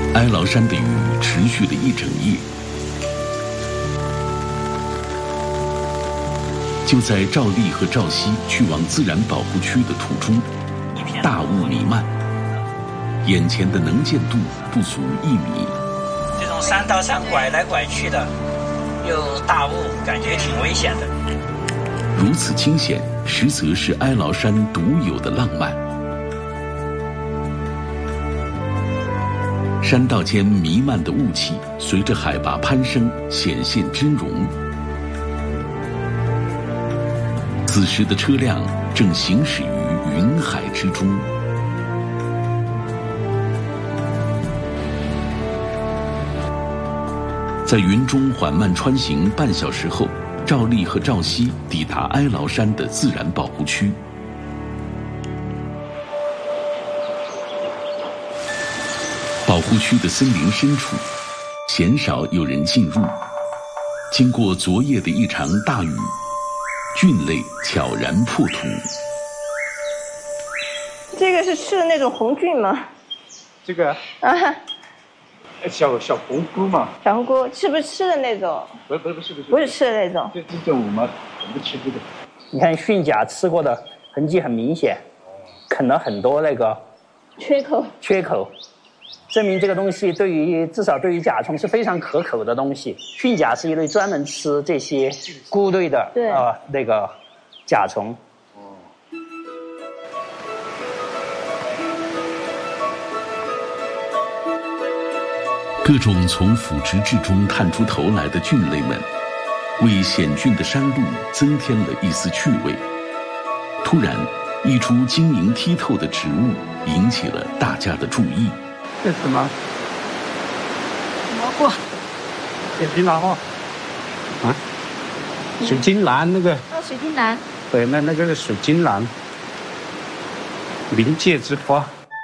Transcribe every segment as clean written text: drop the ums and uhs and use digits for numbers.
哀牢山的雨持续了一整夜。就在赵丽和赵熙去往自然保护区的途中，大雾弥漫，眼前的能见度不足1米。 这种山道上拐来拐去的，又大雾，感觉挺危险的。 如此惊险，实则是哀牢山独有的浪漫。山道间弥漫的雾气，随着海拔攀升显现真容。此时的车辆正行驶于云海之中。在云中缓慢穿行半小时后，赵丽和赵熙抵达哀牢山的自然保护区。保护区的森林深处，鲜少有人进入。经过昨夜的一场大雨，菌类悄然破土。 这个是吃的那种红菌吗？ 这个啊， 小红菇嘛。 小红菇是不是吃的那种？不是吃的那种。 这种我们不吃这个。 你看驯甲吃过的痕迹很明显，啃了很多那个缺口，证明这个东西至少对于甲虫是非常可口的东西。驯甲是一类专门吃这些菇类的那个甲虫。 各种从腐殖质中探出头来的菌类们，为险峻的山路增添了一丝趣味。突然，一株晶莹剔透的植物引起了大家的注意。 这是什么？ 蘑菇。 水晶兰哦。啊？水晶兰那个。 水晶兰。 对，那个是水晶兰。冥界之花。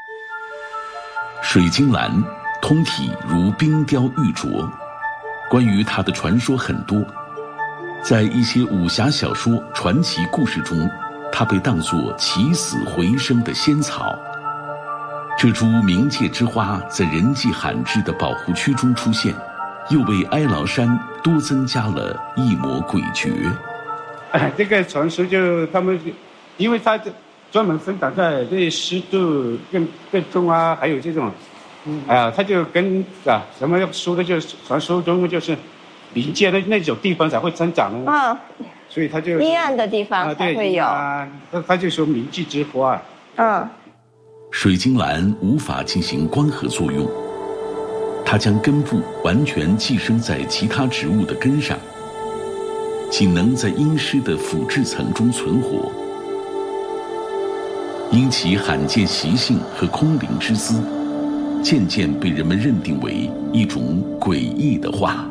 水晶兰通体如冰雕玉琢，关于它的传说很多。在一些武侠小说、传奇故事中，它被当作起死回生的仙草。这株冥界之花在人迹罕至的保护区中出现，又为哀牢山多增加了一抹诡谲。 这个传说就他们，因为它专门生长在这湿度更重啊，还有这种，它就跟什么说的，就是传说中就是冥界的那种地方才会生长的。啊，所以它就阴暗的地方才会有。 他就说冥界之花。 水晶兰无法进行光合作用，它将根部完全寄生在其他植物的根上，仅能在阴湿的腐质层中存活。因其罕见习性和空灵之姿，渐渐被人们认定为一种诡异的花。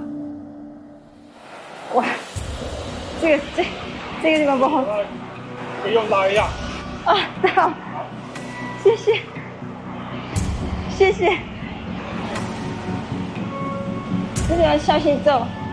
哇，这个地方不好。 不用拉一样。 啊，好，谢谢，谢谢。这个要小心走。